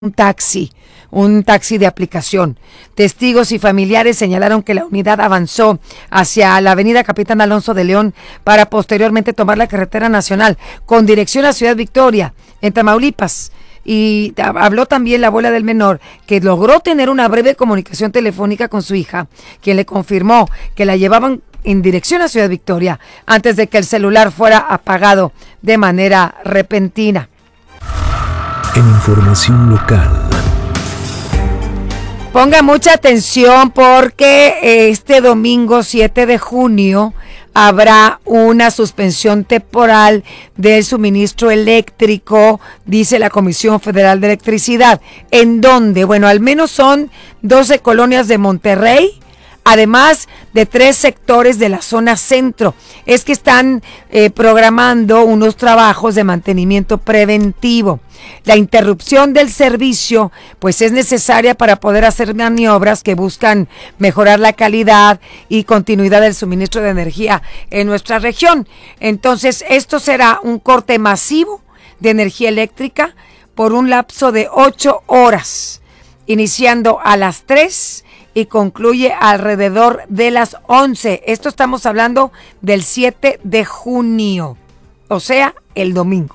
un taxi de aplicación. Testigos y familiares señalaron que la unidad avanzó hacia la avenida Capitán Alonso de León para posteriormente tomar la carretera nacional con dirección a Ciudad Victoria, en Tamaulipas. Y habló también la abuela del menor, que logró tener una breve comunicación telefónica con su hija, quien le confirmó que la llevaban en dirección a Ciudad Victoria antes de que el celular fuera apagado de manera repentina. En información local. Ponga mucha atención porque este domingo 7 de junio habrá una suspensión temporal del suministro eléctrico, dice la Comisión Federal de Electricidad. ¿En dónde? Bueno, al menos son 12 colonias de Monterrey, además de 3 sectores de la zona centro. Es que están programando unos trabajos de mantenimiento preventivo. La interrupción del servicio pues es necesaria para poder hacer maniobras que buscan mejorar la calidad y continuidad del suministro de energía en nuestra región. Entonces, esto será un corte masivo de energía eléctrica por un lapso de 8 horas, iniciando a las 3 y concluye alrededor de las 11. Esto estamos hablando del 7 de junio, o sea, el domingo.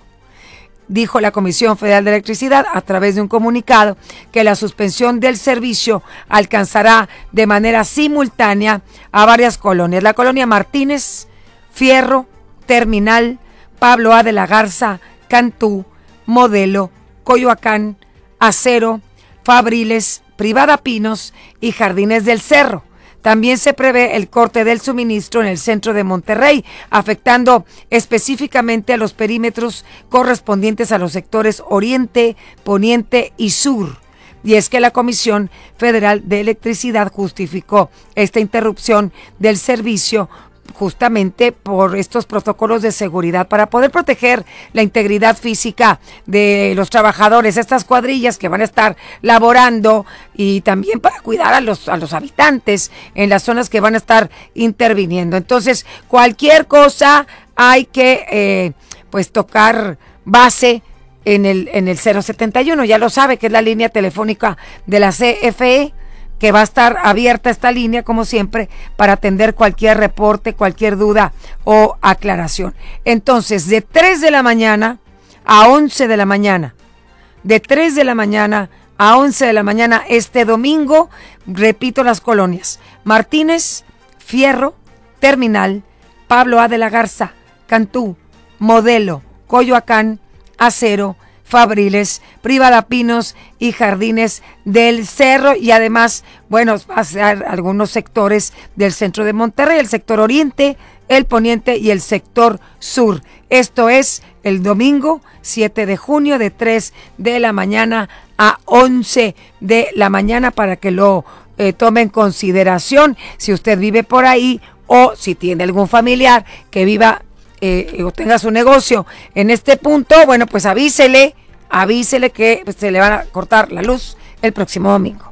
Dijo la Comisión Federal de Electricidad a través de un comunicado que la suspensión del servicio alcanzará de manera simultánea a varias colonias. La colonia Martínez, Fierro, Terminal, Pablo A. de la Garza, Cantú, Modelo, Coyoacán, Acero, Fabriles, Privada Pinos y Jardines del Cerro. También se prevé el corte del suministro en el centro de Monterrey, afectando específicamente a los perímetros correspondientes a los sectores Oriente, Poniente y Sur. Y es que la Comisión Federal de Electricidad justificó esta interrupción del servicio justamente por estos protocolos de seguridad para poder proteger la integridad física de los trabajadores, estas cuadrillas que van a estar laborando, y también para cuidar a los habitantes en las zonas que van a estar interviniendo. Entonces, cualquier cosa hay que pues tocar base en el 071, ya lo sabe, que es la línea telefónica de la CFE, que va a estar abierta esta línea, como siempre, para atender cualquier reporte, cualquier duda o aclaración. Entonces, de 3 de la mañana a 11 de la mañana, de 3 de la mañana a 11 de la mañana este domingo, repito las colonias: Martínez, Fierro, Terminal, Pablo A. de la Garza, Cantú, Modelo, Coyoacán, Acero, Fabriles, Privada Pinos y Jardines del Cerro, y además, bueno, va a ser algunos sectores del centro de Monterrey, el sector Oriente, el Poniente y el sector Sur. Esto es el domingo 7 de junio de 3 de la mañana a 11 de la mañana, para que lo tome en consideración si usted vive por ahí o si tiene algún familiar que viva o tenga su negocio en este punto. Bueno, pues avísele que se le van a cortar la luz el próximo domingo.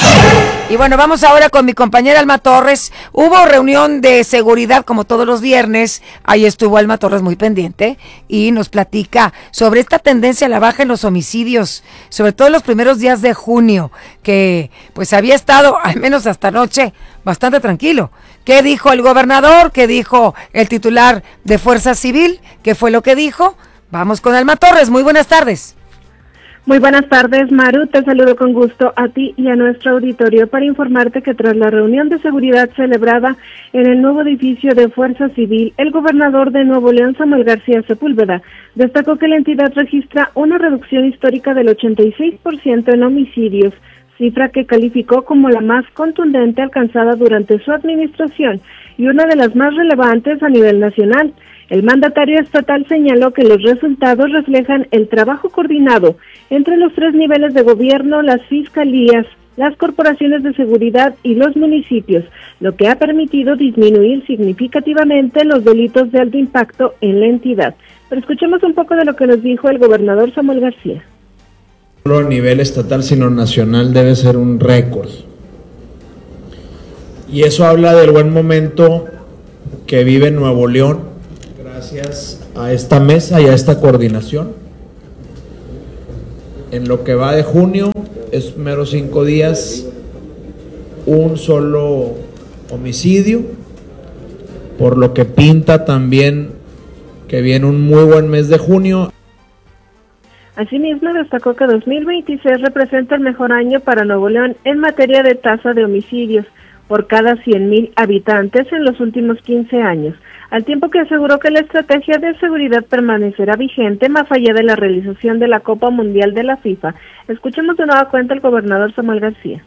Y bueno, vamos ahora con mi compañera Alma Torres. Hubo reunión de seguridad como todos los viernes. Ahí estuvo Alma Torres muy pendiente y nos platica sobre esta tendencia a la baja en los homicidios, sobre todo en los primeros días de junio, que pues había estado, al menos hasta anoche, bastante tranquilo. ¿Qué dijo el gobernador? ¿Qué dijo el titular de Fuerza Civil? ¿Qué fue lo que dijo? Vamos con Alma Torres. Muy buenas tardes. Muy buenas tardes, Maru. Te saludo con gusto a ti y a nuestro auditorio para informarte que tras la reunión de seguridad celebrada en el nuevo edificio de Fuerza Civil, el gobernador de Nuevo León, Samuel García Sepúlveda, destacó que la entidad registra una reducción histórica del 86% en homicidios, cifra que calificó como la más contundente alcanzada durante su administración y una de las más relevantes a nivel nacional. El mandatario estatal señaló que los resultados reflejan el trabajo coordinado entre los 3 niveles de gobierno, las fiscalías, las corporaciones de seguridad y los municipios, lo que ha permitido disminuir significativamente los delitos de alto impacto en la entidad. Pero escuchemos un poco de lo que nos dijo el gobernador Samuel García. No solo a nivel estatal, sino nacional, debe ser un récord. Y eso habla del buen momento que vive Nuevo León, gracias a esta mesa y a esta coordinación. en lo que va de junio, estos meros 5 días, un solo homicidio, por lo que pinta también que viene un muy buen mes de junio. Asimismo, destacó que 2026 representa el mejor año para Nuevo León en materia de tasa de homicidios por cada 100,000 habitantes en los últimos 15 años, al tiempo que aseguró que la estrategia de seguridad permanecerá vigente más allá de la realización de la Copa Mundial de la FIFA. Escuchemos de nueva cuenta al gobernador Samuel García.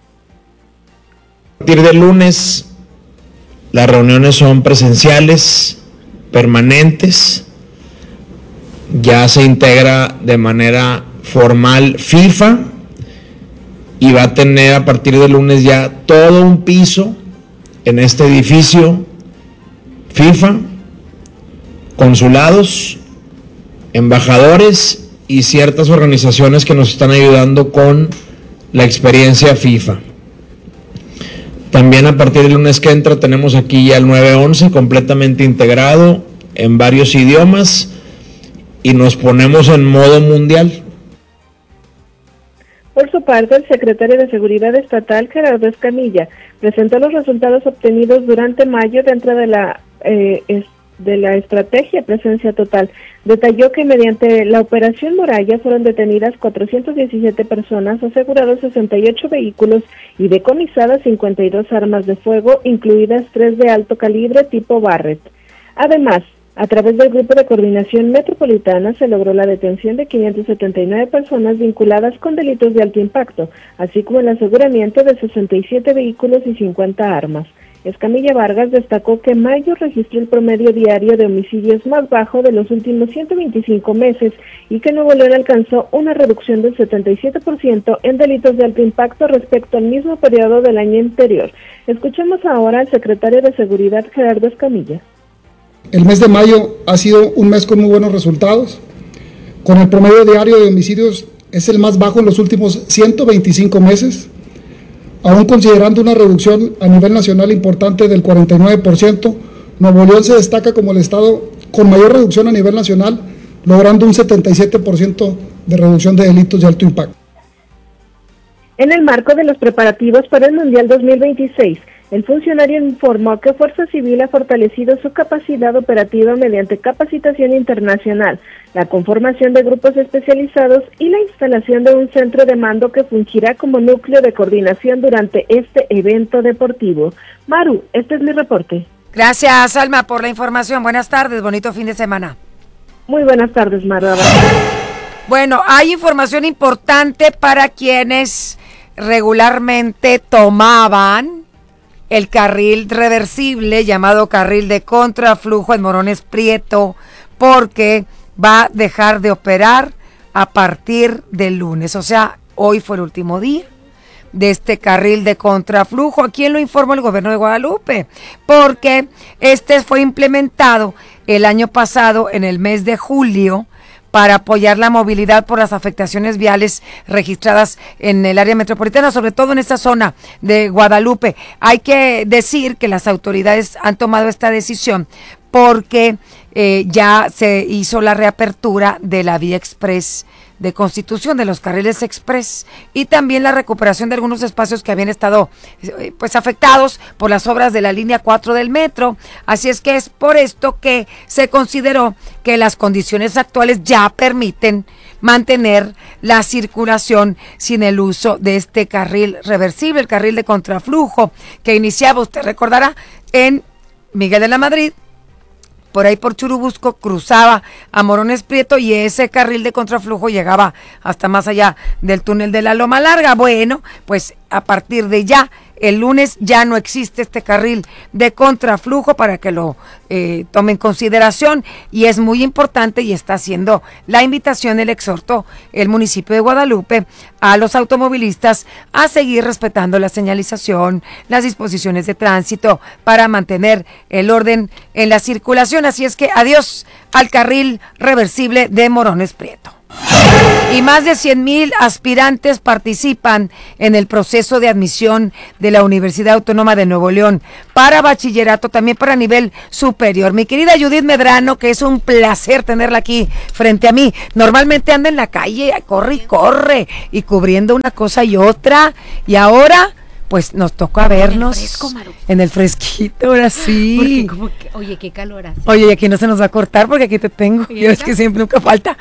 A partir del lunes, las reuniones son presenciales, permanentes. Ya se integra de manera formal FIFA y va a tener a partir del lunes ya todo un piso en este edificio FIFA, consulados, embajadores y ciertas organizaciones que nos están ayudando con la experiencia FIFA. También a partir del lunes que entra tenemos aquí ya el 911 completamente integrado en varios idiomas y nos ponemos en modo mundial. Por su parte, el secretario de Seguridad Estatal, Gerardo Escamilla, presentó los resultados obtenidos durante mayo dentro de la estrategia Presencia Total. Detalló que mediante la Operación Moralla fueron detenidas 417 personas, asegurados 68 vehículos y decomisadas 52 armas de fuego, incluidas 3 de alto calibre tipo Barrett. Además, a través del Grupo de Coordinación Metropolitana se logró la detención de 579 personas vinculadas con delitos de alto impacto, así como el aseguramiento de 67 vehículos y 50 armas. Escamilla Vargas destacó que mayo registró el promedio diario de homicidios más bajo de los últimos 125 meses y que Nuevo León alcanzó una reducción del 77% en delitos de alto impacto respecto al mismo periodo del año anterior. Escuchemos ahora al secretario de Seguridad, Gerardo Escamilla. El mes de mayo ha sido un mes con muy buenos resultados. Con el promedio diario de homicidios es el más bajo en los últimos 125 meses. Aún considerando una reducción a nivel nacional importante del 49%, Nuevo León se destaca como el estado con mayor reducción a nivel nacional, logrando un 77% de reducción de delitos de alto impacto. En el marco de los preparativos para el Mundial 2026, el funcionario informó que Fuerza Civil ha fortalecido su capacidad operativa mediante capacitación internacional, la conformación de grupos especializados y la instalación de un centro de mando que fungirá como núcleo de coordinación durante este evento deportivo. Maru, este es mi reporte. Gracias, Alma, por la información. Buenas tardes, bonito fin de semana. Muy buenas tardes, Maru. Bueno, hay información importante para quienes regularmente tomaban el carril reversible llamado carril de contraflujo en Morones Prieto, porque va a dejar de operar a partir del lunes. O sea, hoy fue el último día de este carril de contraflujo. ¿A quién lo informó? El gobierno de Guadalupe, porque este fue implementado el año pasado en el mes de julio para apoyar la movilidad por las afectaciones viales registradas en el área metropolitana, sobre todo en esta zona de Guadalupe. Hay que decir que las autoridades han tomado esta decisión porque ya se hizo la reapertura de la vía express de Constitución, de los carriles express, y también la recuperación de algunos espacios que habían estado pues afectados por las obras de la línea 4 del metro. Así es que es por esto que se consideró que las condiciones actuales ya permiten mantener la circulación sin el uso de este carril reversible, el carril de contraflujo, que iniciaba, usted recordará, en Miguel de la Madrid, por ahí por Churubusco, cruzaba a Morones Prieto y ese carril de contraflujo llegaba hasta más allá del túnel de la Loma Larga. Bueno, pues a partir de ya, el lunes ya no existe este carril de contraflujo, para que lo tome en consideración, y es muy importante, y está haciendo la invitación, el exhorto, el municipio de Guadalupe a los automovilistas a seguir respetando la señalización, las disposiciones de tránsito para mantener el orden en la circulación. Así es que adiós al carril reversible de Morones Prieto. Y más de 100,000 aspirantes participan en el proceso de admisión de la Universidad Autónoma de Nuevo León para bachillerato, también para nivel superior. Mi querida Judith Medrano, que es un placer tenerla aquí frente a mí. Normalmente anda en la calle, corre y cubriendo una cosa y otra. Y ahora, pues nos toca vernos en el fresco, Maru. En el fresquito, ahora sí. Porque como que, oye, qué calor hace. Oye, y aquí no se nos va a cortar porque aquí te tengo. Y es que siempre nunca faltan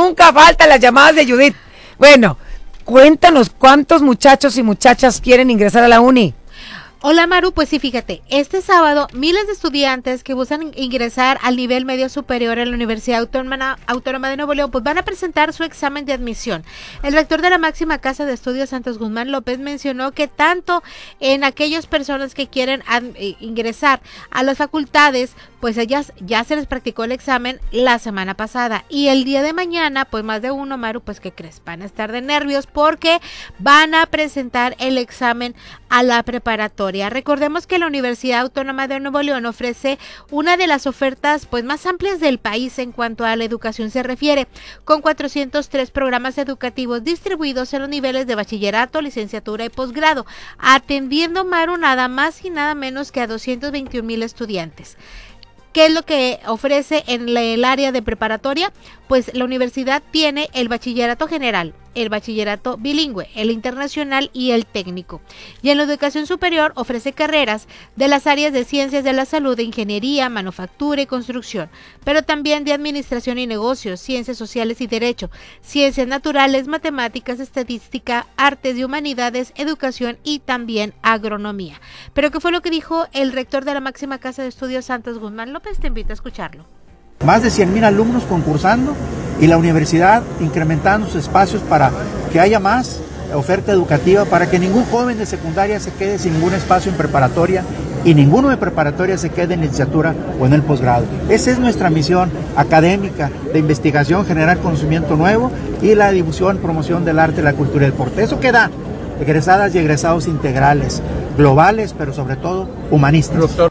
las llamadas de Judith. Bueno, cuéntanos cuántos muchachos y muchachas quieren ingresar a la uni. Hola Maru, pues sí, fíjate, este sábado miles de estudiantes que buscan ingresar al nivel medio superior en la Universidad Autónoma de Nuevo León pues van a presentar su examen de admisión. El rector de la máxima casa de estudios Santos Guzmán López mencionó que tanto en aquellas personas que quieren ingresar a las facultades, pues ellas ya se les practicó el examen la semana pasada y el día de mañana, pues más de uno, Maru, pues ¿qué crees? Van a estar de nervios porque van a presentar el examen a la preparatoria. Recordemos que la Universidad Autónoma de Nuevo León ofrece una de las ofertas pues más amplias del país en cuanto a la educación se refiere, con 403 programas educativos distribuidos en los niveles de bachillerato, licenciatura y posgrado, atendiendo, Maru, nada más y nada menos que a 221,000 estudiantes. ¿Qué es lo que ofrece en el área de preparatoria? Pues la universidad tiene el bachillerato general, el bachillerato bilingüe, el internacional y el técnico. Y en la educación superior ofrece carreras de las áreas de ciencias de la salud, de ingeniería, manufactura y construcción, pero también de administración y negocios, ciencias sociales y derecho, ciencias naturales, matemáticas, estadística, artes y humanidades, educación y también agronomía. Pero ¿qué fue lo que dijo el rector de la máxima casa de estudios Santos Guzmán López? Te invito a escucharlo. Más de 100,000 alumnos concursando y la universidad incrementando sus espacios para que haya más oferta educativa, para que ningún joven de secundaria se quede sin ningún espacio en preparatoria y ninguno de preparatoria se quede en licenciatura o en el posgrado. Esa es nuestra misión académica de investigación, generar conocimiento nuevo y la difusión, promoción del arte, la cultura y el deporte. Eso queda egresadas y egresados integrales, globales, pero sobre todo humanistas. Doctor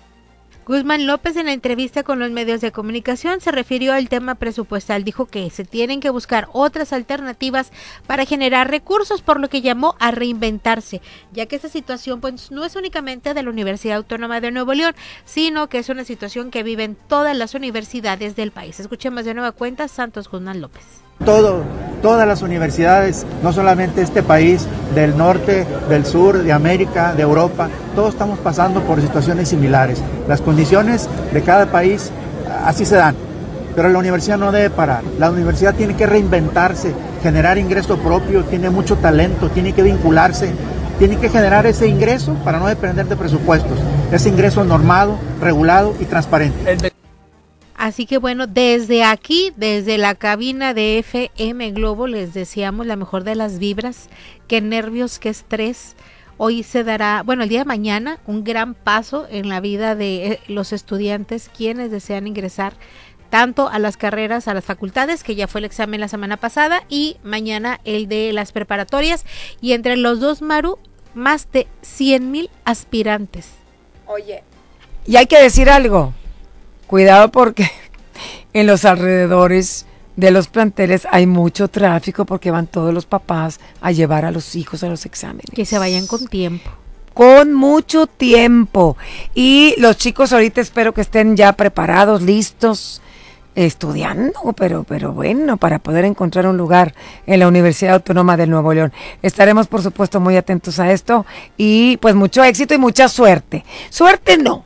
Guzmán López, en la entrevista con los medios de comunicación, se refirió al tema presupuestal. Dijo que se tienen que buscar otras alternativas para generar recursos, por lo que llamó a reinventarse, ya que esta situación pues no es únicamente de la Universidad Autónoma de Nuevo León, sino que es una situación que viven todas las universidades del país. Escuchemos de nueva cuenta Santos Guzmán López. Todas las universidades, no solamente este país, del norte, del sur, de América, de Europa, todos estamos pasando por situaciones similares. Las condiciones de cada país así se dan, pero la universidad no debe parar. La universidad tiene que reinventarse, generar ingreso propio, tiene mucho talento, tiene que vincularse, tiene que generar ese ingreso para no depender de presupuestos, ese ingreso normado, regulado y transparente. Así que bueno, desde aquí, desde la cabina de FM Globo, les deseamos la mejor de las vibras, qué nervios, qué estrés. Hoy se dará, bueno, el día de mañana, un gran paso en la vida de los estudiantes quienes desean ingresar tanto a las carreras, a las facultades, que ya fue el examen la semana pasada, y mañana el de las preparatorias. Y entre los dos, Maru, más de 100,000 aspirantes. Oye, y hay que decir algo. Cuidado porque en los alrededores de los planteles hay mucho tráfico porque van todos los papás a llevar a los hijos a los exámenes. Que se vayan con tiempo. Con mucho tiempo. Y los chicos ahorita espero que estén ya preparados, listos, estudiando, pero bueno, para poder encontrar un lugar en la Universidad Autónoma de Nuevo León. Estaremos, por supuesto, muy atentos a esto y pues mucho éxito y mucha suerte. Suerte no,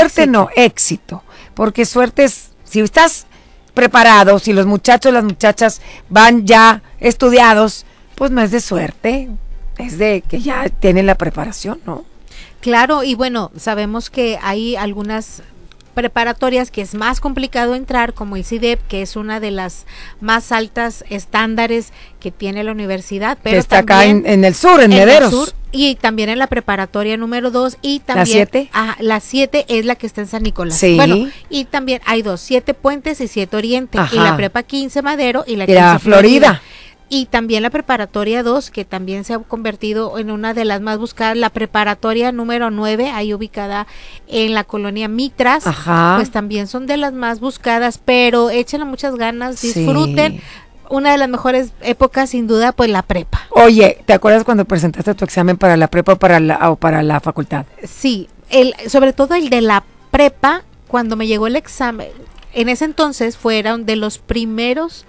éxito. Porque suerte es, si estás preparado, si los muchachos, las muchachas van ya estudiados, pues no es de suerte, es de que ya tienen la preparación, ¿no? Claro, y bueno, sabemos que hay algunas preparatorias que es más complicado entrar, como el CIDEP, que es una de las más altas estándares que tiene la universidad, pero que está acá en el sur, en Mederos. El sur, y también en la preparatoria número 2 y también ¿La 7? La 7 es la que está en San Nicolás. Sí. Bueno, y también hay 2, 7 Puentes y 7 Oriente, Ajá. y la prepa 15 Madero y la 15 Florida. Y también la preparatoria 2, que también se ha convertido en una de las más buscadas, la preparatoria número 9, ahí ubicada en la colonia Mitras. Ajá. Pues también son de las más buscadas, pero échenle muchas ganas, disfruten. Sí. una de las mejores épocas, sin duda, pues la prepa. Oye, ¿te acuerdas cuando presentaste tu examen para la prepa o para la facultad? Sí, sobre todo el de la prepa, cuando me llegó el examen, en ese entonces fueron de los primeros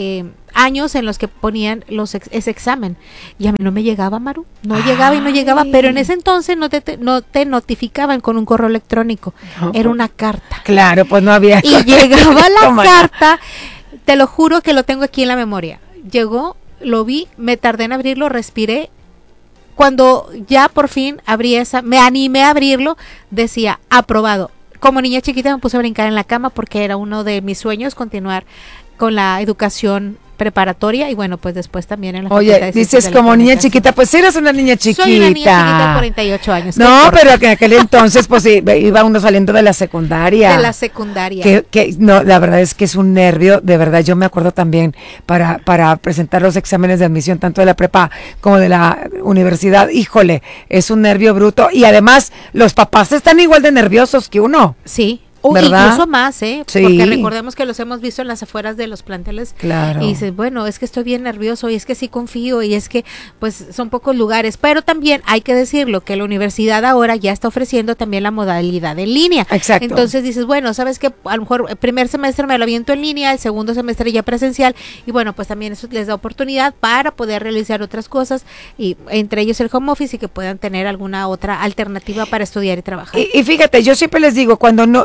años en los que ponían ese examen, y a mí no me llegaba, Maru, no llegaba, pero en ese entonces no te notificaban con un correo electrónico, era una carta. Claro, pues no había. Y llegaba la carta, te lo juro que lo tengo aquí en la memoria, llegó, lo vi, me tardé en abrirlo, respiré, cuando ya por fin me animé a abrirlo, decía aprobado. Como niña chiquita me puse a brincar en la cama porque era uno de mis sueños continuar con la educación preparatoria y bueno, pues después también en la facultad. Oye, dices como niña chiquita, pues eres una niña chiquita. Soy una niña chiquita de 48 años. No, pero en aquel entonces pues iba uno saliendo de la secundaria. De la secundaria. Que no, la verdad es que es un nervio, de verdad, yo me acuerdo también para presentar los exámenes de admisión, tanto de la prepa como de la universidad, híjole, es un nervio bruto y además los papás están igual de nerviosos que uno. Sí. ¿verdad? Incluso más, Sí. Porque recordemos que los hemos visto en las afueras de los planteles. Claro. Y dices, bueno, es que estoy bien nervioso y es que sí confío y es que pues son pocos lugares, pero también hay que decirlo que la universidad ahora ya está ofreciendo también la modalidad en línea. Exacto. Entonces dices, bueno, sabes que a lo mejor el primer semestre me lo aviento en línea, el segundo semestre ya presencial y bueno, pues también eso les da oportunidad para poder realizar otras cosas y entre ellos el home office y que puedan tener alguna otra alternativa para estudiar y trabajar. Y fíjate, yo siempre les digo,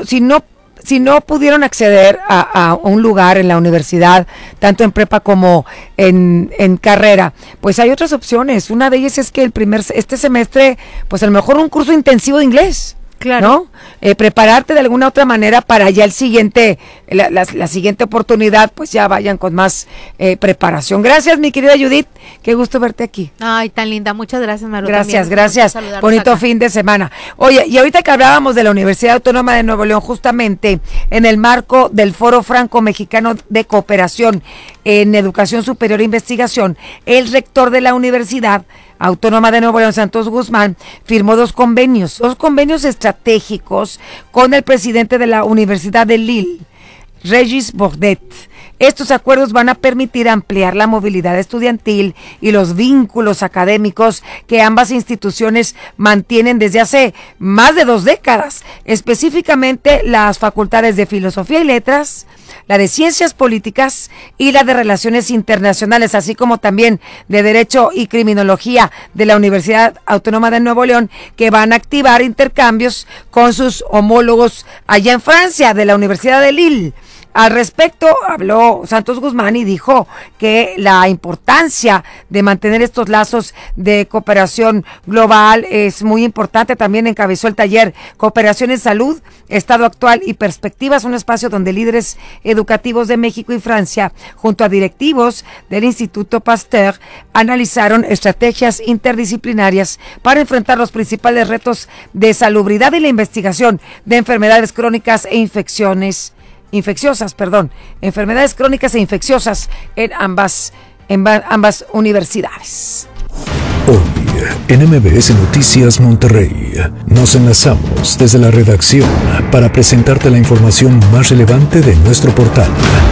si no pudieron acceder a un lugar en la universidad, tanto en prepa como en carrera, pues hay otras opciones. Una de ellas es que este semestre, pues a lo mejor un curso intensivo de inglés. Claro. ¿No? Prepararte de alguna otra manera para ya la siguiente oportunidad, pues ya vayan con más preparación. Gracias, mi querida Judith. Qué gusto verte aquí. Ay, tan linda. Muchas gracias, Maru. Gracias. Bonito fin de semana. Oye, y ahorita que hablábamos de la Universidad Autónoma de Nuevo León, justamente en el marco del Foro Franco-Mexicano de Cooperación en Educación Superior e Investigación, el rector de la Universidad Autónoma de Nuevo León, Santos Guzmán, firmó dos convenios estratégicos con el presidente de la Universidad de Lille, Regis Bordet. Estos acuerdos van a permitir ampliar la movilidad estudiantil y los vínculos académicos que ambas instituciones mantienen desde hace más de 2 décadas, específicamente las facultades de Filosofía y Letras, la de Ciencias Políticas y la de Relaciones Internacionales, así como también de Derecho y Criminología de la Universidad Autónoma de Nuevo León, que van a activar intercambios con sus homólogos allá en Francia, de la Universidad de Lille. Al respecto, habló Santos Guzmán y dijo que la importancia de mantener estos lazos de cooperación global es muy importante. También encabezó el taller Cooperación en Salud, Estado Actual y Perspectivas, un espacio donde líderes educativos de México y Francia, junto a directivos del Instituto Pasteur, analizaron estrategias interdisciplinarias para enfrentar los principales retos de salubridad y la investigación de enfermedades crónicas e enfermedades crónicas e infecciosas en ambas universidades. Hoy, en MBS Noticias Monterrey, nos enlazamos desde la redacción para presentarte la información más relevante de nuestro portal.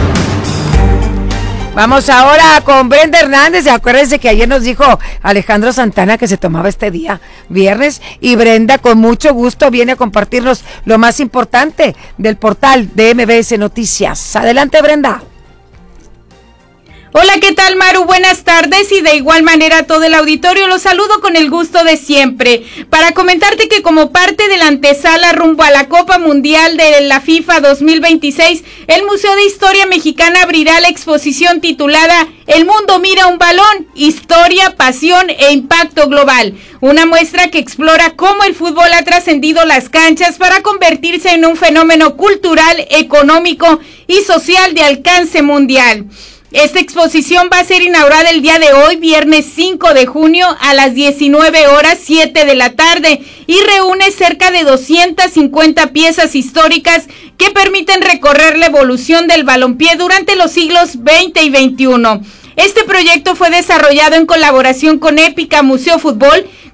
Vamos ahora con Brenda Hernández. Acuérdense que ayer nos dijo Alejandro Santana que se tomaba este día, viernes, y Brenda con mucho gusto viene a compartirnos lo más importante del portal de MBS Noticias. Adelante, Brenda. Hola, ¿qué tal, Maru? Buenas tardes y de igual manera a todo el auditorio los saludo con el gusto de siempre para comentarte que como parte de la antesala rumbo a la Copa Mundial de la FIFA 2026, el Museo de Historia Mexicana abrirá la exposición titulada El mundo mira un balón, historia, pasión e impacto global, una muestra que explora cómo el fútbol ha trascendido las canchas para convertirse en un fenómeno cultural, económico y social de alcance mundial. Esta exposición va a ser inaugurada el día de hoy, viernes 5 de junio, a las 19:07 de la tarde, y reúne cerca de 250 piezas históricas que permiten recorrer la evolución del balompié durante los siglos XX y XXI. Este proyecto fue desarrollado en colaboración con Épica Museo Fútbol,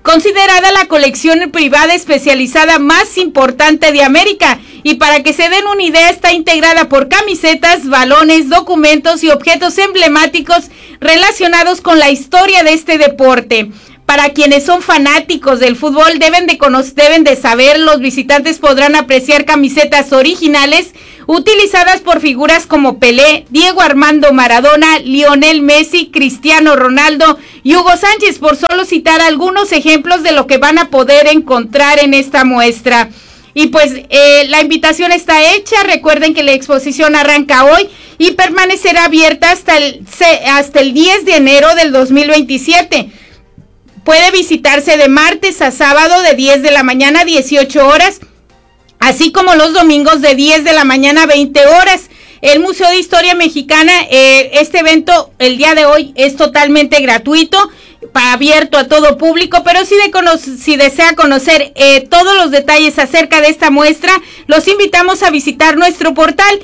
considerada la colección privada especializada más importante de América. Y para que se den una idea, está integrada por camisetas, balones, documentos y objetos emblemáticos relacionados con la historia de este deporte. Para quienes son fanáticos del fútbol, deben de saber, los visitantes podrán apreciar camisetas originales utilizadas por figuras como Pelé, Diego Armando Maradona, Lionel Messi, Cristiano Ronaldo y Hugo Sánchez, por solo citar algunos ejemplos de lo que van a poder encontrar en esta muestra. Y pues la invitación está hecha. Recuerden que la exposición arranca hoy y permanecerá abierta hasta el 10 de enero del 2027. Puede visitarse de martes a sábado de 10 de la mañana a 18 horas, así como los domingos de 10 de la mañana a 20 horas. El Museo de Historia Mexicana, este evento el día de hoy es totalmente gratuito, abierto a todo público, pero si desea conocer todos los detalles acerca de esta muestra, los invitamos a visitar nuestro portal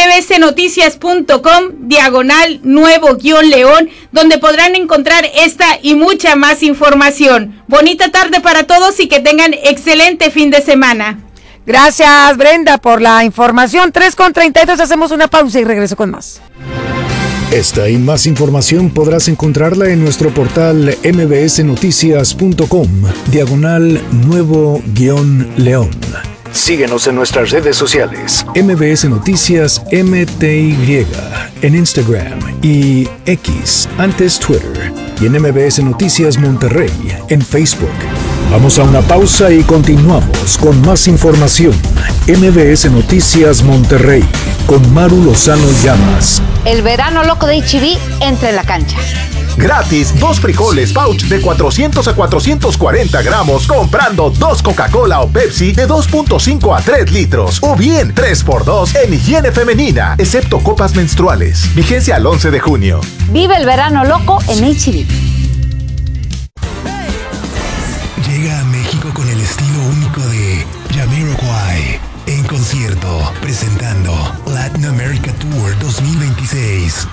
mbsnoticias.com/nuevo-león, donde podrán encontrar esta y mucha más información. Bonita tarde para todos y que tengan excelente fin de semana. Gracias, Brenda, por la información. 3:32, hacemos una pausa y regreso con más. Esta y más información podrás encontrarla en nuestro portal mbsnoticias.com/nuevo-león. Síguenos en nuestras redes sociales. MBS Noticias MTY en Instagram y X, antes Twitter. Y en MBS Noticias Monterrey en Facebook. Vamos a una pausa y continuamos con más información. MBS Noticias Monterrey con Maru Lozano Llamas. El verano loco de H-E-B entra en la cancha. Gratis, 2 frijoles pouch de 400 a 440 gramos comprando 2 Coca-Cola o Pepsi de 2.5 a 3 litros. O bien 3x2 en higiene femenina, excepto copas menstruales. Vigencia al 11 de junio. Vive el verano loco en H-E-B. Llega a México con el estilo único de Jamiroquai en concierto, presentando Latin America Tour 2026.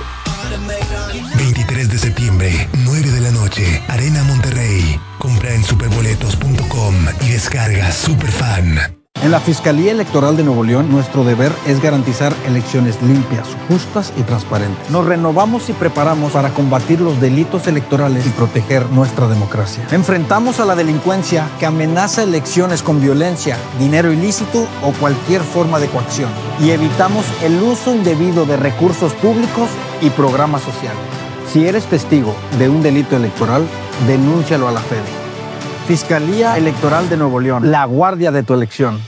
23 de septiembre, 9 de la noche, Arena Monterrey. Compra en superboletos.com y descarga Superfan. En la Fiscalía Electoral de Nuevo León, nuestro deber es garantizar elecciones limpias, justas y transparentes. Nos renovamos y preparamos para combatir los delitos electorales y proteger nuestra democracia. Enfrentamos a la delincuencia que amenaza elecciones con violencia, dinero ilícito o cualquier forma de coacción. Y evitamos el uso indebido de recursos públicos y programas sociales. Si eres testigo de un delito electoral, denúncialo a la FEDE. Fiscalía Electoral de Nuevo León, la guardia de tu elección.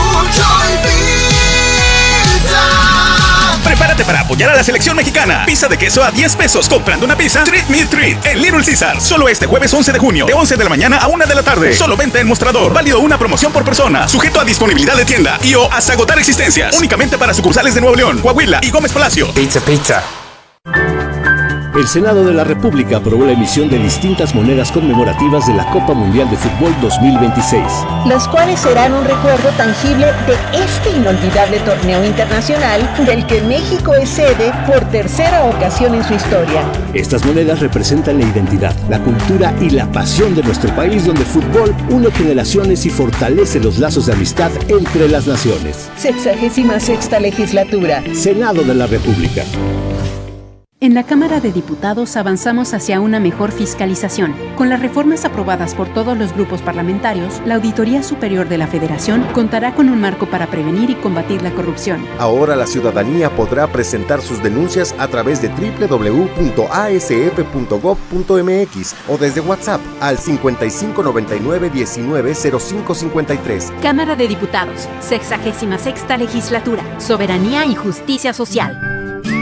Prepárate para apoyar a la selección mexicana. Pizza de queso a 10 pesos comprando una pizza. Treat Me Treat en Little Caesar. Solo este jueves 11 de junio, de 11 de la mañana a 1 de la tarde. Solo venta en mostrador. Válido una promoción por persona. Sujeto a disponibilidad de tienda y o hasta agotar existencias. Únicamente para sucursales de Nuevo León, Coahuila y Gómez Palacio. Pizza. El Senado de la República aprobó la emisión de distintas monedas conmemorativas de la Copa Mundial de Fútbol 2026. Las cuales serán un recuerdo tangible de este inolvidable torneo internacional del que México es sede por tercera ocasión en su historia. Estas monedas representan la identidad, la cultura y la pasión de nuestro país, donde el fútbol une generaciones y fortalece los lazos de amistad entre las naciones. 66ª legislatura. Senado de la República. En la Cámara de Diputados avanzamos hacia una mejor fiscalización. Con las reformas aprobadas por todos los grupos parlamentarios, la Auditoría Superior de la Federación contará con un marco para prevenir y combatir la corrupción. Ahora la ciudadanía podrá presentar sus denuncias a través de www.asf.gov.mx o desde WhatsApp al 5599-190553. Cámara de Diputados, 66ª Legislatura, Soberanía y Justicia Social.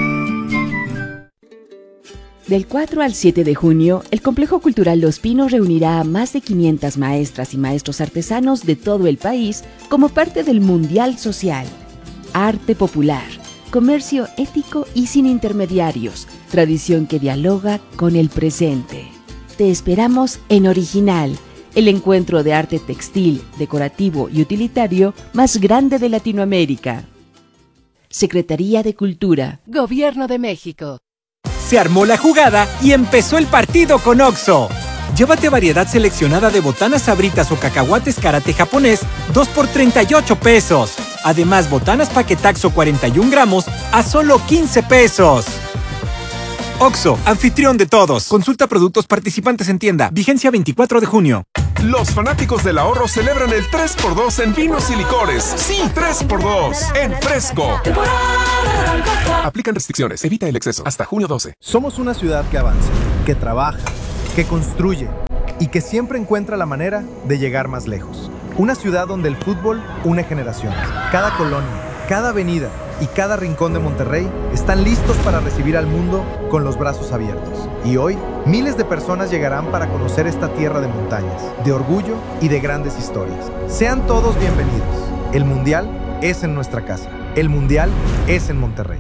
Del 4 al 7 de junio, el Complejo Cultural Los Pinos reunirá a más de 500 maestras y maestros artesanos de todo el país como parte del Mundial Social. Arte popular, comercio ético y sin intermediarios, tradición que dialoga con el presente. Te esperamos en Original, el encuentro de arte textil, decorativo y utilitario más grande de Latinoamérica. Secretaría de Cultura. Gobierno de México. Se armó la jugada y empezó el partido con OXXO. Llévate variedad seleccionada de botanas sabritas o cacahuates karate japonés, 2 por 38 pesos. Además, botanas paquetaxo 41 gramos a solo 15 pesos. Oxxo, anfitrión de todos. Consulta productos participantes en tienda. Vigencia 24 de junio. Los fanáticos del ahorro celebran el 3x2 en vinos y licores. Sí, 3x2 en Fresco. Aplican restricciones. Evita el exceso. Hasta junio 12. Somos una ciudad que avanza, que trabaja, que construye y que siempre encuentra la manera de llegar más lejos. Una ciudad donde el fútbol une generaciones. Cada colonia, cada avenida y cada rincón de Monterrey están listos para recibir al mundo con los brazos abiertos. Y hoy, miles de personas llegarán para conocer esta tierra de montañas, de orgullo y de grandes historias. Sean todos bienvenidos. El Mundial es en nuestra casa. El Mundial es en Monterrey.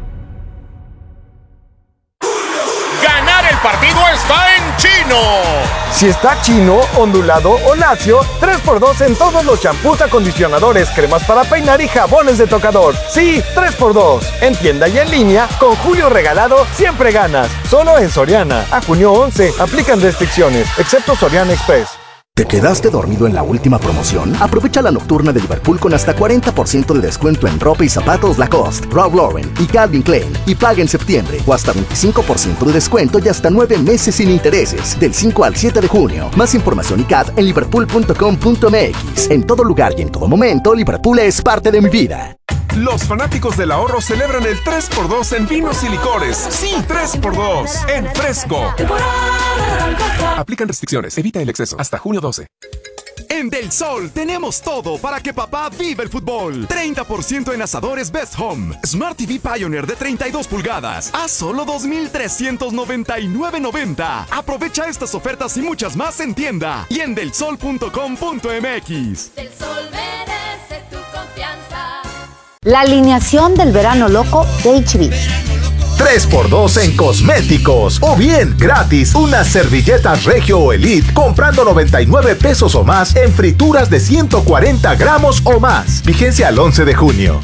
Ganar el partido está en Chino. Si está chino, ondulado o lacio, 3x2 en todos los champús, acondicionadores, cremas para peinar y jabones de tocador. Sí, 3x2. En tienda y en línea, con Julio Regalado, siempre ganas. Solo en Soriana. A junio 11, aplican restricciones, excepto Soriana Express. ¿Te quedaste dormido en la última promoción? Aprovecha la nocturna de Liverpool con hasta 40% de descuento en ropa y zapatos Lacoste, Ralph Lauren y Calvin Klein. Y paga en septiembre o hasta 25% de descuento y hasta 9 meses sin intereses. Del 5 al 7 de junio. Más información y CAD en liverpool.com.mx. En todo lugar y en todo momento, Liverpool es parte de mi vida. Los fanáticos del ahorro celebran el 3x2 en vinos y licores. Sí, 3x2 en Fresco. Aplican restricciones. Evita el exceso. Hasta junio 12. En Del Sol tenemos todo para que papá viva el fútbol. 30% en asadores Best Home. Smart TV Pioneer de 32 pulgadas a solo $2,399.90. Aprovecha estas ofertas y muchas más en tienda y en delsol.com.mx. Del Sol merece tu confianza. La alineación del verano loco de HB. 3x2 en cosméticos o bien gratis unas servilletas Regio o Elite comprando 99 pesos o más en frituras de 140 gramos o más. Vigencia al 11 de junio.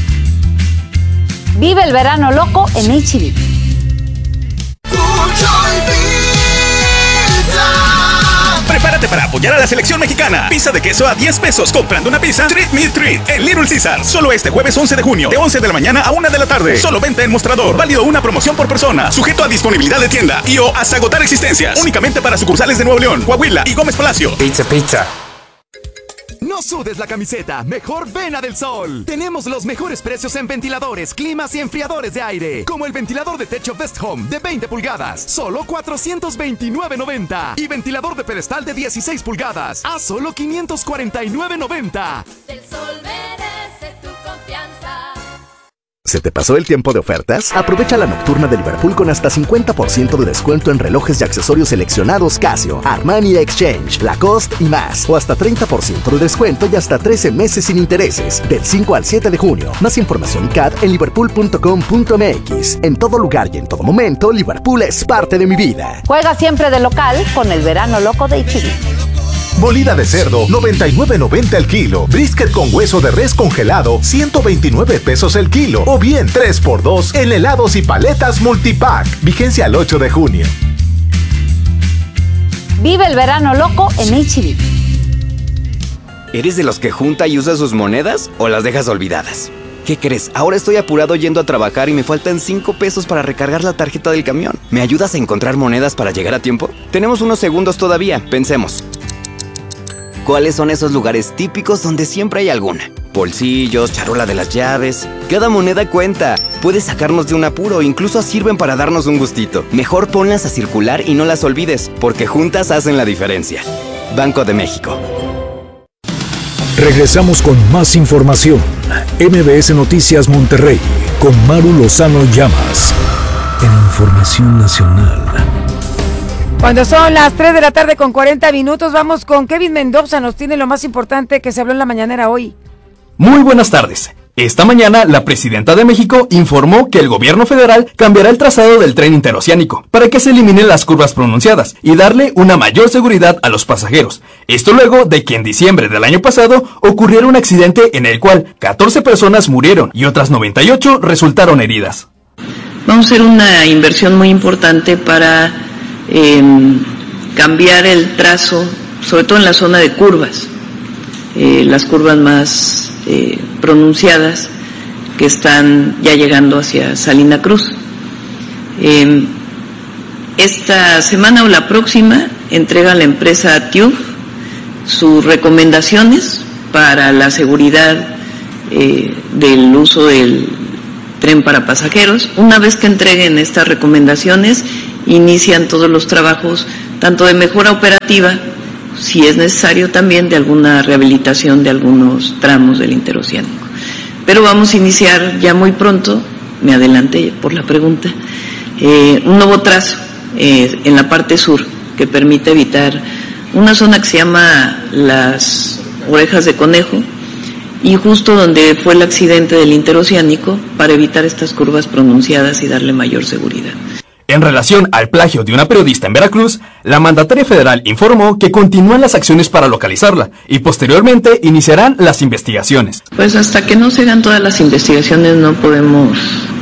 Vive el verano loco en HB. Prepárate para apoyar a la selección mexicana. Pizza de queso a 10 pesos comprando una pizza. Treat Me Treat en Little Caesar. Solo este jueves 11 de junio, de 11 de la mañana a 1 de la tarde. Solo venta en mostrador. Válido una promoción por persona. Sujeto a disponibilidad de tienda y o hasta agotar existencias. Únicamente para sucursales de Nuevo León, Coahuila y Gómez Palacio. Pizza. No sudes la camiseta, mejor ven a Del Sol. Tenemos los mejores precios en ventiladores, climas y enfriadores de aire. Como el ventilador de techo Best Home de 20 pulgadas, solo $429.90. Y ventilador de pedestal de 16 pulgadas, a solo $549.90. Del Sol merece tu confianza. ¿Se te pasó el tiempo de ofertas? Aprovecha la nocturna de Liverpool con hasta 50% de descuento en relojes y accesorios seleccionados Casio, Armani Exchange, Lacoste y más. O hasta 30% de descuento y hasta 13 meses sin intereses. Del 5 al 7 de junio. Más información y CAD en liverpool.com.mx. En todo lugar y en todo momento, Liverpool es parte de mi vida. Juega siempre de local con el verano loco de HB. Molida de cerdo, 99.90 el kilo. Brisket con hueso de res congelado, 129 pesos el kilo. O bien 3x2 en helados y paletas multipack. Vigencia al 8 de junio. Vive el verano loco en HB. ¿Eres de los que junta y usa sus monedas o las dejas olvidadas? ¿Qué crees? Ahora estoy apurado yendo a trabajar y me faltan 5 pesos para recargar la tarjeta del camión. ¿Me ayudas a encontrar monedas para llegar a tiempo? Tenemos unos segundos todavía, pensemos. ¿Cuáles son esos lugares típicos donde siempre hay alguna? Bolsillos, charola de las llaves. Cada moneda cuenta. Puede sacarnos de un apuro, incluso sirven para darnos un gustito. Mejor ponlas a circular y no las olvides, porque juntas hacen la diferencia. Banco de México. Regresamos con más información. MBS Noticias Monterrey, con Maru Lozano Llamas. En Información Nacional. Cuando son las 3 de la tarde con 40 minutos, vamos con Kevin Mendoza. Nos tiene lo más importante que se habló en la mañanera hoy. Muy buenas tardes. Esta mañana, la presidenta de México informó que el gobierno federal cambiará el trazado del tren interoceánico para que se eliminen las curvas pronunciadas y darle una mayor seguridad a los pasajeros. Esto luego de que en diciembre del año pasado ocurriera un accidente en el cual 14 personas murieron y otras 98 resultaron heridas. Vamos a hacer una inversión muy importante para cambiar el trazo, sobre todo en la zona de curvas, las curvas más pronunciadas que están ya llegando hacia Salina Cruz. Esta semana o la próxima entrega la empresa TÜV sus recomendaciones para la seguridad del uso del tren para pasajeros. Una vez que entreguen estas recomendaciones, inician todos los trabajos, tanto de mejora operativa, si es necesario también de alguna rehabilitación de algunos tramos del interoceánico. Pero vamos a iniciar ya muy pronto, me adelanté por la pregunta, un nuevo trazo en la parte sur que permite evitar una zona que se llama las Orejas de Conejo, y justo donde fue el accidente del interoceánico, para evitar estas curvas pronunciadas y darle mayor seguridad. En relación al plagio de una periodista en Veracruz, la mandataria federal informó que continúan las acciones para localizarla y posteriormente iniciarán las investigaciones. Pues hasta que no se hagan todas las investigaciones no podemos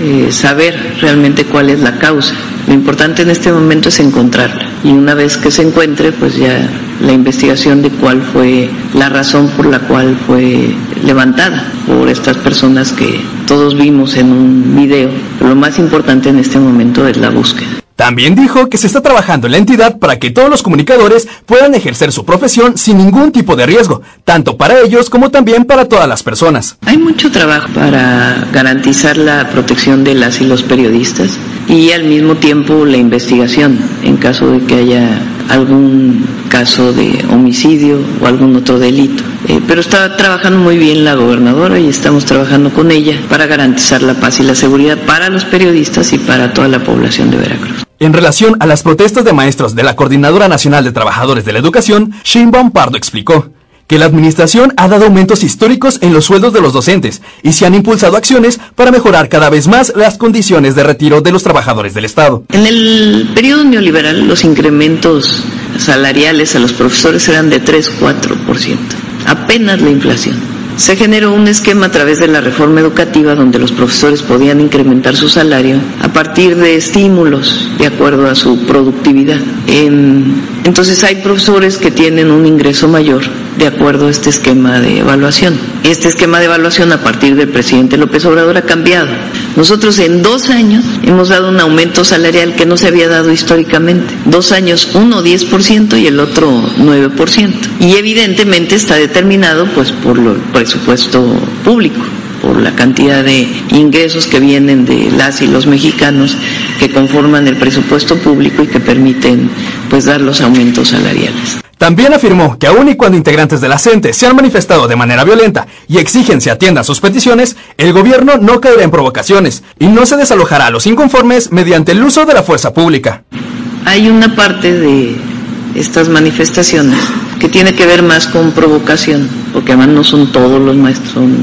saber realmente cuál es la causa. Lo importante en este momento es encontrarla, y una vez que se encuentre, pues ya la investigación de cuál fue la razón por la cual fue levantada por estas personas que todos vimos en un video. Pero lo más importante en este momento es la búsqueda. También dijo que se está trabajando en la entidad para que todos los comunicadores puedan ejercer su profesión sin ningún tipo de riesgo, tanto para ellos como también para todas las personas. Hay mucho trabajo para garantizar la protección de las y los periodistas, y al mismo tiempo la investigación en caso de que haya algún caso de homicidio o algún otro delito. Pero está trabajando muy bien la gobernadora y estamos trabajando con ella para garantizar la paz y la seguridad para los periodistas y para toda la población de Veracruz. En relación a las protestas de maestros de la Coordinadora Nacional de Trabajadores de la Educación, Sheinbaum Pardo explicó que la administración ha dado aumentos históricos en los sueldos de los docentes y se han impulsado acciones para mejorar cada vez más las condiciones de retiro de los trabajadores del Estado. En el periodo neoliberal, los incrementos salariales a los profesores eran de 3-4%, apenas la inflación. Se generó un esquema a través de la reforma educativa donde los profesores podían incrementar su salario a partir de estímulos de acuerdo a su productividad. Entonces hay profesores que tienen un ingreso mayor de acuerdo a este esquema de evaluación. Este esquema de evaluación a partir del presidente López Obrador ha cambiado. Nosotros en 2 años hemos dado un aumento salarial que no se había dado históricamente. 2 años, uno 10% y el otro 9%. Y evidentemente está determinado pues por el presupuesto público, por la cantidad de ingresos que vienen de las y los mexicanos que conforman el presupuesto público y que permiten pues dar los aumentos salariales. También afirmó que aun y cuando integrantes de la CENTE se han manifestado de manera violenta y exigen se atiendan sus peticiones, el gobierno no caerá en provocaciones y no se desalojará a los inconformes mediante el uso de la fuerza pública. Hay una parte de estas manifestaciones que tiene que ver más con provocación, porque además no son todos los maestros, son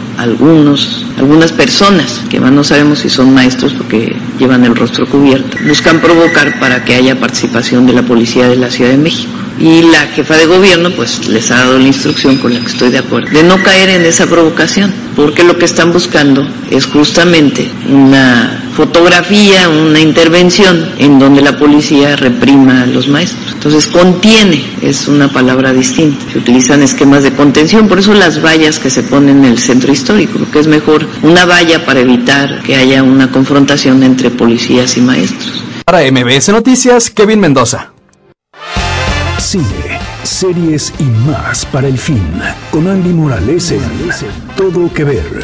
algunas personas, que además no sabemos si son maestros porque llevan el rostro cubierto. Buscan provocar para que haya participación de la policía de la Ciudad de México. Y la jefa de gobierno pues les ha dado la instrucción, con la que estoy de acuerdo, de no caer en esa provocación, porque lo que están buscando es justamente una fotografía, una intervención en donde la policía reprima a los maestros. Entonces contiene, es una palabra distinta. Se utilizan esquemas de contención, por eso las vallas que se ponen en el centro histórico, porque es mejor una valla para evitar que haya una confrontación entre policías y maestros. Para MBS Noticias, Kevin Mendoza. Cine, series y más para el fin. Con Andy Morales en Todo Que Ver.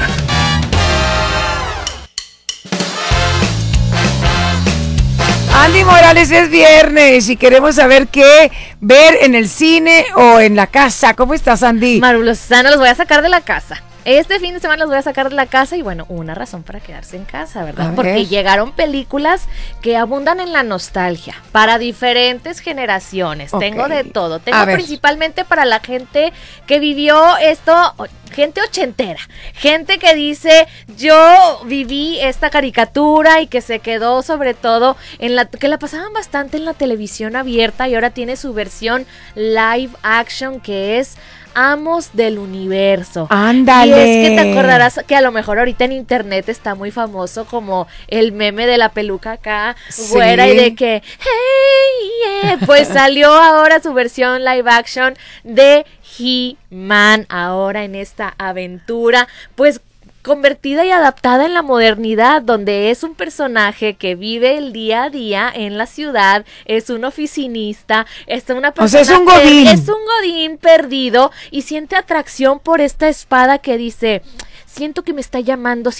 Andy Morales, es viernes y queremos saber qué ver en el cine o en la casa. ¿Cómo estás, Andy? Maru Lozano, los voy a sacar de la casa. Este fin de semana los voy a sacar de la casa y bueno, una razón para quedarse en casa, ¿verdad? Porque llegaron películas que abundan en la nostalgia para diferentes generaciones. Okay. Tengo de todo. Tengo principalmente para la gente que vivió esto. gente ochentera, gente que dice, yo viví esta caricatura y que se quedó sobre todo que la pasaban bastante en la televisión abierta y ahora tiene su versión live action que es Amos del Universo. ¡Ándale! Y es que te acordarás que a lo mejor ahorita en internet está muy famoso como el meme de la peluca acá, güera, y de que, hey, yeah. Pues salió ahora su versión live action de He-Man, ahora en esta aventura, pues convertida y adaptada en la modernidad, donde es un personaje que vive el día a día en la ciudad, es un oficinista, es una persona, o sea, es un godín. Es un godín perdido y siente atracción por esta espada que dice, siento que me está llamando,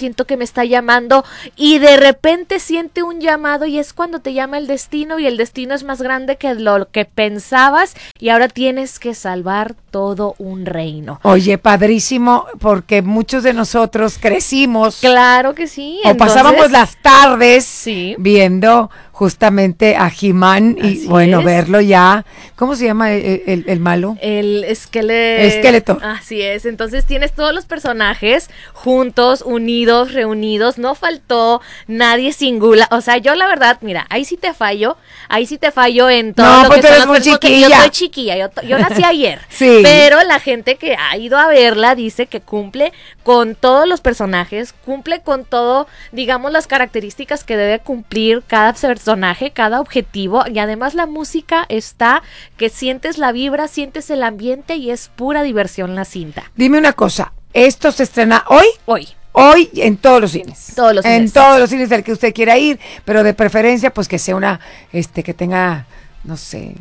y de repente siente un llamado y es cuando te llama el destino y el destino es más grande que lo que pensabas y ahora tienes que salvar todo un reino. Oye, padrísimo, porque muchos de nosotros crecimos. Claro que sí. O pasábamos las tardes viendo justamente a He-Man y bueno, verlo ya. ¿Cómo se llama el malo? El Skeletor. Así es. Entonces tienes todos los personajes juntos, unidos, reunidos. No faltó nadie singular. O sea, yo la verdad, mira, ahí sí te fallo en todo no, lo pues que son las muy chiquilla. Yo soy chiquilla, yo nací ayer. Sí. Pero la gente que ha ido a verla dice que cumple con todos los personajes, cumple con todo, digamos, las características que debe cumplir cada personaje, cada objetivo, y además la música está que sientes la vibra, sientes el ambiente y es pura diversión la cinta. Dime una cosa, ¿esto se estrena hoy? Hoy en todos los cines. En todos los cines del que usted quiera ir, pero de preferencia pues que sea una, que tenga, no sé,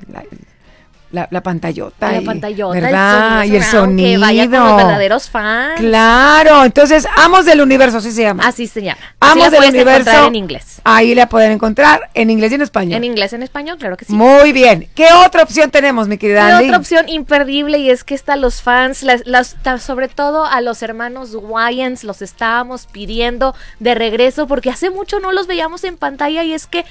la pantallota. La pantallota, ¿verdad? Y el sonido. Que vaya con los verdaderos fans. Claro, entonces, Amos del Universo, así se llama. Así se llama. Amos del Universo. En inglés. Ahí la pueden encontrar en inglés y en español. En inglés y en español, claro que sí. Muy bien. ¿Qué otra opción tenemos, mi querida Andy? Otra opción imperdible, y es que los fans, sobre todo a los hermanos Wayans, los estábamos pidiendo de regreso porque hace mucho no los veíamos en pantalla, y es que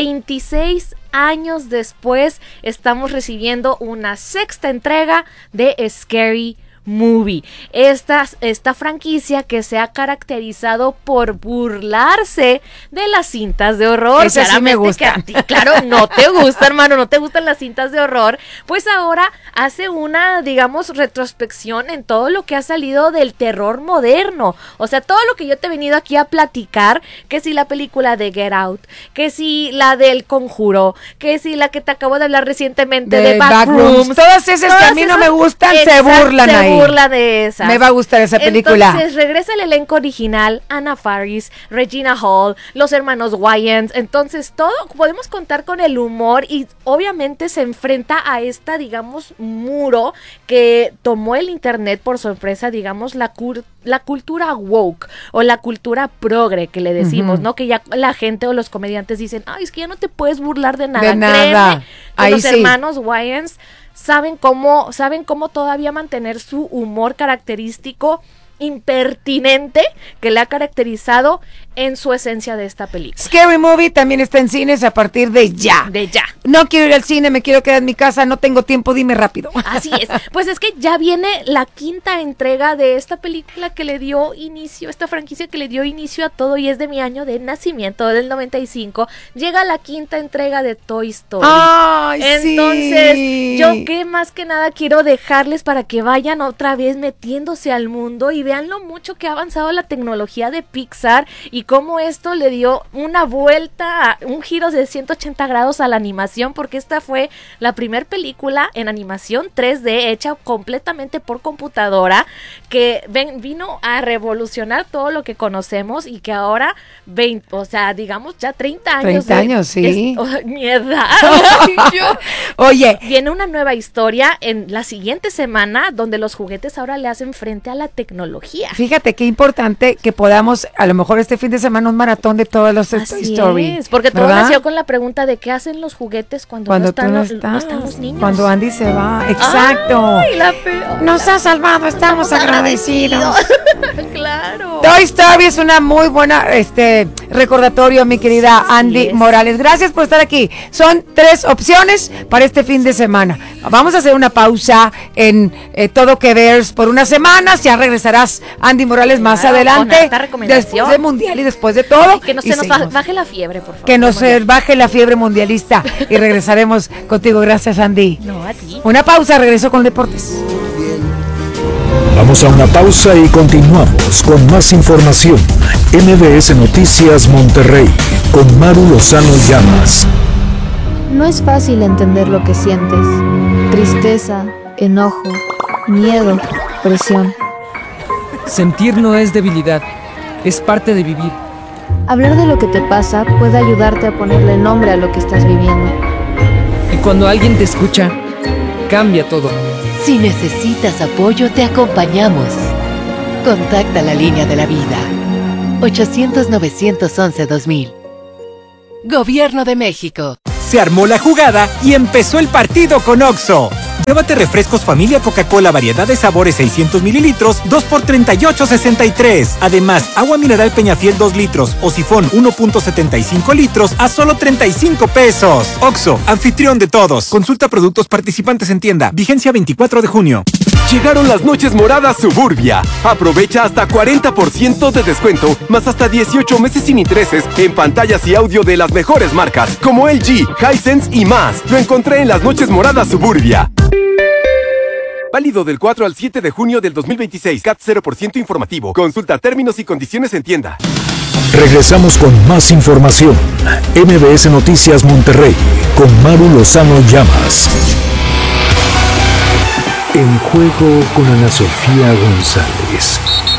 26 años después estamos recibiendo una sexta entrega de Scary Movie. Esta franquicia que se ha caracterizado por burlarse de las cintas de horror. Esa sí me gusta. Que a ti, claro, no te gusta, hermano, no te gustan las cintas de horror. Pues ahora hace una, digamos, retrospección en todo lo que ha salido del terror moderno. O sea, todo lo que yo te he venido aquí a platicar, que si la película de Get Out, que si la del Conjuro, que si la que te acabo de hablar recientemente de Backrooms. Todas esas que a mí no me gustan, se burlan ahí. Burla de esas. Me va a gustar esa película. Entonces regresa el elenco original, Anna Faris, Regina Hall, los hermanos Wayans. Entonces todo podemos contar con el humor y obviamente se enfrenta a esta, digamos, muro que tomó el internet por sorpresa, digamos, la cultura woke o la cultura progre que le decimos, ¿no? Que ya la gente o los comediantes dicen, ay, es que ya no te puedes burlar de nada. De nada. Créeme, los hermanos Wayans saben cómo todavía mantener su humor característico impertinente que le ha caracterizado en su esencia de esta película. Scary Movie también está en cines a partir de ya. No quiero ir al cine, me quiero quedar en mi casa, no tengo tiempo, dime rápido. Así es. Pues es que ya viene la quinta entrega de esta película que le dio inicio, esta franquicia que le dio inicio a todo, y es de mi año de nacimiento, del 95. Llega la quinta entrega de Toy Story. ¡Ay, entonces, sí! Yo que más que nada quiero dejarles para que vayan otra vez metiéndose al mundo y vean lo mucho que ha avanzado la tecnología de Pixar y cómo esto le dio una vuelta, un giro de 180 grados a la animación, porque esta fue la primer película en animación 3D hecha completamente por computadora que vino a revolucionar todo lo que conocemos y que ahora, digamos ya 30 años. 30 años, sí. Mi edad. Oye. Viene una nueva historia en la siguiente semana donde los juguetes ahora le hacen frente a la tecnología. Fíjate qué importante que podamos, a lo mejor este fin de semana, un maratón de todos los Toy Story. Es, porque todo nació con la pregunta de qué hacen los juguetes cuando no están los niños. Cuando Andy se va. Exacto. Ay, la peor. Nos ha salvado, estamos agradecidos. Claro. Toy Story es una muy buena recordatorio, mi querida Andy Morales. Gracias por estar aquí. Son 3 opciones para este fin de semana. Vamos a hacer una pausa en Todo Que Ver por unas semanas. Ya regresarás, Andy Morales, más adelante. Después del Mundial y después de todo. Ay, que no se nos baje la fiebre, por favor. Que nos baje la fiebre mundialista y regresaremos contigo. Gracias, Andy. No, a ti. Una pausa, regreso con Deportes. Vamos a una pausa y continuamos con más información. MBS Noticias Monterrey con Maru Lozano Llamas. No es fácil entender lo que sientes. Tristeza, enojo, miedo, presión. Sentir no es debilidad, es parte de vivir. Hablar de lo que te pasa puede ayudarte a ponerle nombre a lo que estás viviendo. Y cuando alguien te escucha, cambia todo. Si necesitas apoyo, te acompañamos. Contacta la línea de la vida. 800-911-2000. Gobierno de México. Se armó la jugada y empezó el partido con Oxxo. Llévate refrescos familia Coca-Cola variedad de sabores 600 mililitros, 2 por $38.63. Además, agua mineral Peñafiel 2 litros o sifón 1.75 litros a solo 35 pesos. Oxxo, anfitrión de todos. Consulta productos participantes en tienda. Vigencia 24 de junio. Llegaron las noches moradas Suburbia. Aprovecha hasta 40% de descuento, más hasta 18 meses sin intereses en pantallas y audio de las mejores marcas, como LG, Hisense y más. Lo encontré en las noches moradas Suburbia. Válido del 4 al 7 de junio del 2026. CAT 0% informativo. Consulta términos y condiciones en tienda. Regresamos con más información. MBS Noticias Monterrey con Maru Lozano Llamas. En juego con Ana Sofía González.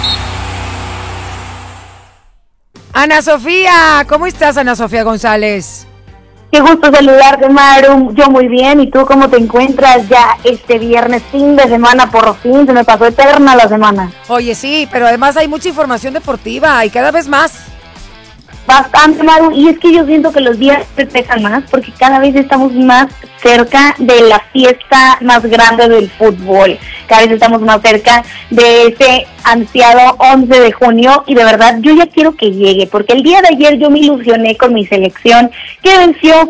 Ana Sofía, ¿cómo estás, Ana Sofía González? Qué gusto saludarte, Maru. Yo muy bien. ¿Y tú cómo te encuentras ya este viernes, fin de semana? Por fin, se me pasó eterna la semana. Oye, sí, pero además hay mucha información deportiva y cada vez más. Bastante, Maru. Y es que yo siento que los días se pesan más porque cada vez estamos más cerca de la fiesta más grande del fútbol. Cada vez estamos más cerca de ese ansiado 11 de junio y de verdad yo ya quiero que llegue porque el día de ayer yo me ilusioné con mi selección que venció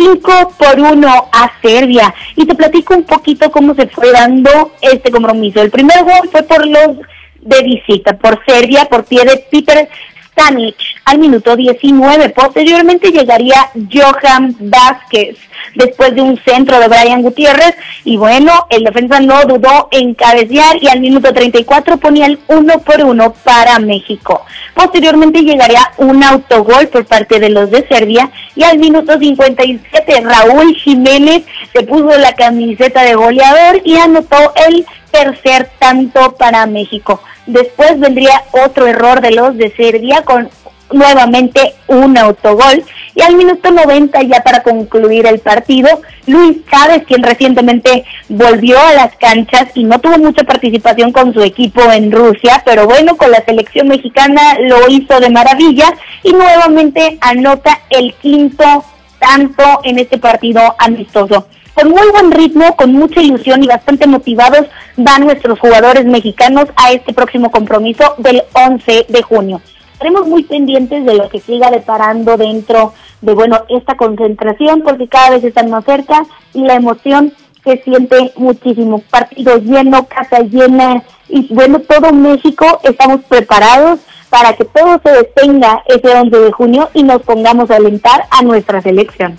5-1 a Serbia y te platico un poquito cómo se fue dando este compromiso. El primer gol fue por los de visita, por Serbia, por pie de Peter Stanic al minuto 19. Posteriormente llegaría Johan Vázquez después de un centro de Brian Gutiérrez y bueno, el defensa no dudó en cabecear y al minuto 34 ponía el 1-1 para México. Posteriormente llegaría un autogol por parte de los de Serbia y al minuto 57 Raúl Jiménez se puso la camiseta de goleador y anotó el tercer tanto para México. Después vendría otro error de los de Serbia con nuevamente un autogol y al minuto 90 ya para concluir el partido, Luis Chávez, quien recientemente volvió a las canchas y no tuvo mucha participación con su equipo en Rusia, pero bueno, con la selección mexicana lo hizo de maravilla y nuevamente anota el quinto tanto en este partido amistoso. Con muy buen ritmo, con mucha ilusión y bastante motivados van nuestros jugadores mexicanos a este próximo compromiso del 11 de junio. Estaremos muy pendientes de lo que siga deparando dentro de, esta concentración, porque cada vez están más cerca y la emoción se siente muchísimo. Partido lleno, casa llena y todo México estamos preparados para que todo se detenga ese 11 de junio y nos pongamos a alentar a nuestra selección.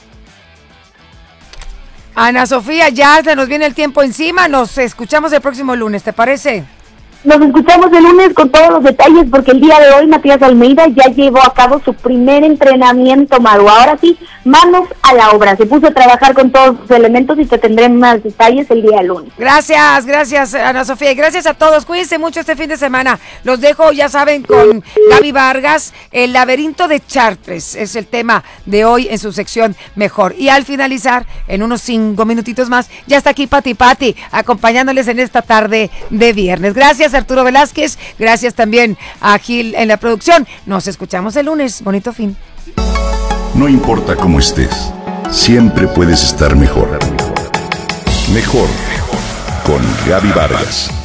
Ana Sofía, ya se nos viene el tiempo encima, nos escuchamos el próximo lunes, ¿te parece? Nos escuchamos el lunes con todos los detalles porque el día de hoy Matías Almeida ya llevó a cabo su primer entrenamiento, Maru. Ahora sí, manos a la obra. Se puso a trabajar con todos sus elementos y te tendré más detalles el día lunes. Gracias Ana Sofía y gracias a todos. Cuídense mucho este fin de semana. Los dejo, ya saben, con Gaby Vargas. El laberinto de Chartres es el tema de hoy en su sección Mejor. Y al finalizar, en unos 5 minutitos más, ya está aquí Pati acompañándoles en esta tarde de viernes. Gracias Arturo Velázquez, gracias también a Gil en la producción. Nos escuchamos el lunes. Bonito fin. No importa cómo estés, siempre puedes estar mejor. Mejor con Gaby Vargas.